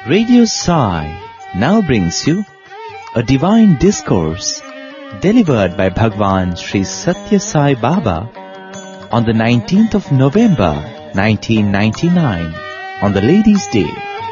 Radio Sai now brings you a divine discourse delivered by Bhagwan Sri Satya Sai Baba on the 19th of November 1999 on the Ladies' Day.